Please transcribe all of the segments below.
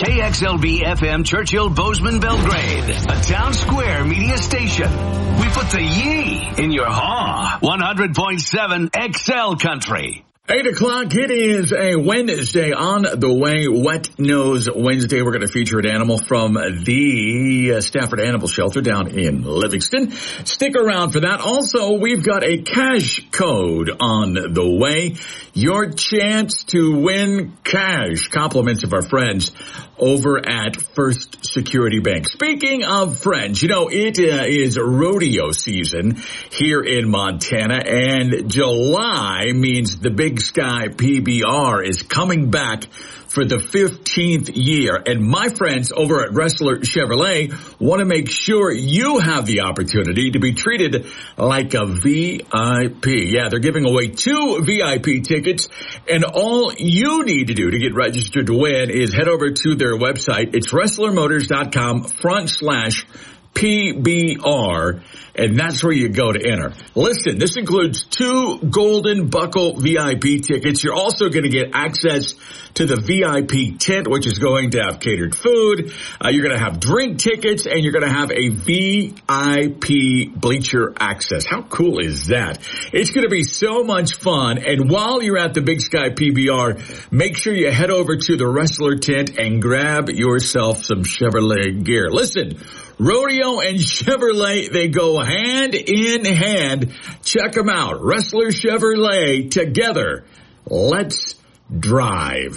KXLB FM Churchill Bozeman Belgrade, a town square media station. We put the ye in your haw. 100.7 XL Country. 8 o'clock, it is a Wednesday on the way, Wet Nose Wednesday. We're going to feature an animal from the Stafford Animal Shelter down in Livingston. Stick around for that. Also, we've got a cash code on the way. Your chance to win cash. Compliments of our friends over at First Security Bank. Speaking of friends, it is rodeo season here in Montana, and July means the Big Sky PBR is coming back for the 15th year. And my friends over at Ressler Chevrolet want to make sure you have the opportunity to be treated like a VIP. Yeah, they're giving away 2 VIP tickets, and all you need to do to get registered to win is head over to their website. It's wrestlermotors.com/PBR, and that's where you go to enter. Listen, this includes 2 Golden Buckle VIP tickets. You're also going to get access to the VIP tent, which is going to have catered food. You're going to have drink tickets, and you're going to have a VIP bleacher access. How cool is that? It's going to be so much fun. And while you're at the Big Sky PBR, make sure you head over to the Wrestler tent and grab yourself some Chevrolet gear. Listen, rodeo and Chevrolet, they go hand in hand. Check them out. Ressler Chevrolet, together. Let's drive.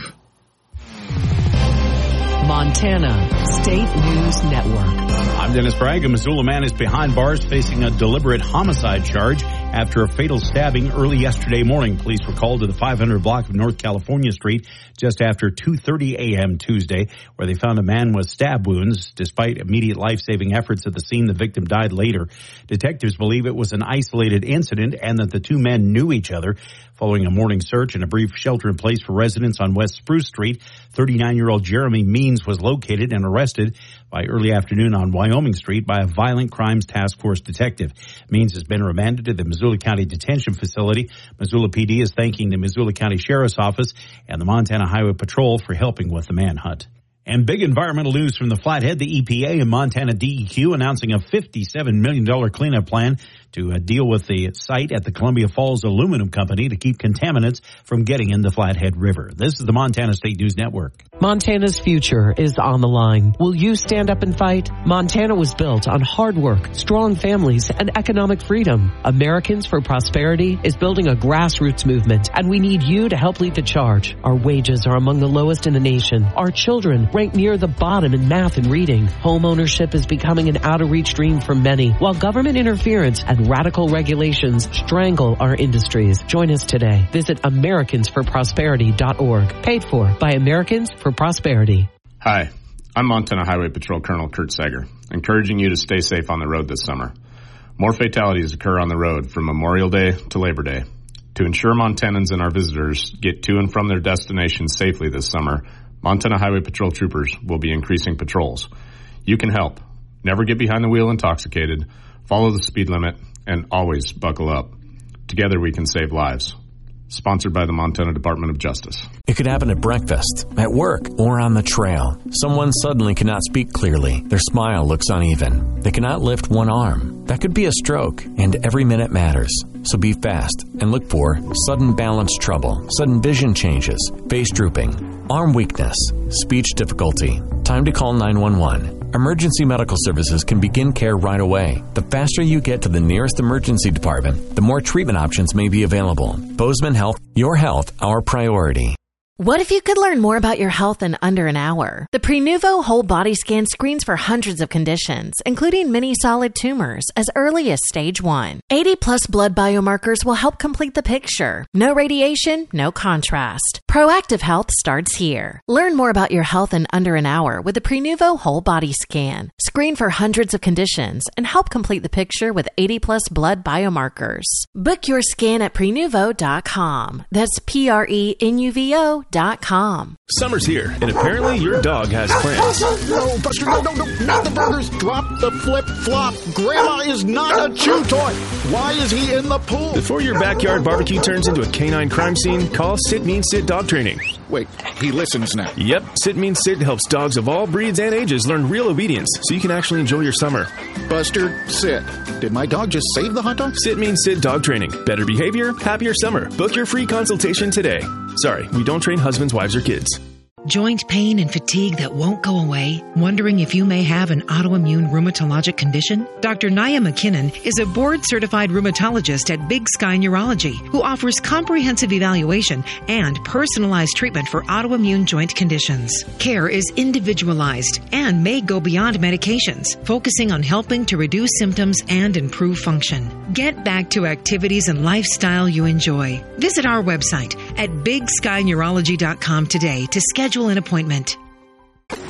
Montana State News Network. I'm Dennis Bragg. A Missoula man is behind bars facing a deliberate homicide charge after a fatal stabbing early yesterday morning. Police were called to the 500 block of North California Street just after 2:30 a.m. Tuesday, where they found a man with stab wounds. Despite immediate life-saving efforts at the scene, the victim died later. Detectives believe it was an isolated incident and that the 2 men knew each other. Following a morning search and a brief shelter-in-place for residents on West Spruce Street, 39-year-old Jeremy Means was located and arrested by early afternoon on Wyoming Street by a violent crimes task force detective. Means has been remanded to the Missoula County Detention Facility. Missoula PD is thanking the Missoula County Sheriff's Office and the Montana Highway Patrol for helping with the manhunt. And big environmental news from the Flathead. The EPA and Montana DEQ announcing a $57 million cleanup plan to deal with the site at the Columbia Falls Aluminum Company to keep contaminants from getting in the Flathead River. This is the Montana State News Network. Montana's future is on the line. Will you stand up and fight? Montana was built on hard work, strong families, and economic freedom. Americans for Prosperity is building a grassroots movement, and we need you to help lead the charge. Our wages are among the lowest in the nation. Our children rank near the bottom in math and reading. Home ownership is becoming an out-of-reach dream for many, while government interference and radical regulations strangle our industries. Join us today. Visit AmericansForProsperity.org. Paid for by Americans for Prosperity. Hi, I'm Montana Highway Patrol Colonel Kurt Sager, encouraging you to stay safe on the road this summer. More fatalities occur on the road from Memorial Day to Labor Day. To ensure Montanans and our visitors get to and from their destinations safely this summer, Montana Highway Patrol troopers will be increasing patrols. You can help. Never get behind the wheel intoxicated, follow the speed limit, and always buckle up. Together we can save lives. Sponsored by the Montana Department of Justice. It could happen at breakfast, at work, or on the trail. Someone suddenly cannot speak clearly. Their smile looks uneven. They cannot lift one arm. That could be a stroke, and every minute matters. So be fast and look for sudden balance trouble, sudden vision changes, face drooping, arm weakness, speech difficulty. Time to call 911. Emergency medical services can begin care right away. The faster you get to the nearest emergency department, the more treatment options may be available. Bozeman Health, your health, our priority. What if you could learn more about your health in under an hour? The Prenuvo Whole Body Scan screens for hundreds of conditions, including many solid tumors, as early as stage 1. 80-plus blood biomarkers will help complete the picture. No radiation, no contrast. Proactive health starts here. Learn more about your health in under an hour with the Prenuvo Whole Body Scan. Screen for hundreds of conditions and help complete the picture with 80-plus blood biomarkers. Book your scan at Prenuvo.com. That's Prenuvo.com. Summer's here, and apparently your dog has plans. No, Buster, no, not the burgers. Drop the flip-flop. Grandma is not a chew toy. Why is he in the pool? Before your backyard barbecue turns into a canine crime scene, call Sit Mean Sit Dog Training. Wait, he listens now. Yep, Sit Means Sit helps dogs of all breeds and ages learn real obedience so you can actually enjoy your summer. Buster, sit. Did my dog just save the hot dog? Sit Means Sit dog training. Better behavior, happier summer. Book your free consultation today. Sorry, we don't train husbands, wives, or kids. Joint pain and fatigue that won't go away? Wondering if you may have an autoimmune rheumatologic condition? Dr. Naya McKinnon is a board-certified rheumatologist at Big Sky Neurology who offers comprehensive evaluation and personalized treatment for autoimmune joint conditions. Care is individualized and may go beyond medications, focusing on helping to reduce symptoms and improve function. Get back to activities and lifestyle you enjoy. Visit our website at bigskyneurology.com today to schedule an appointment.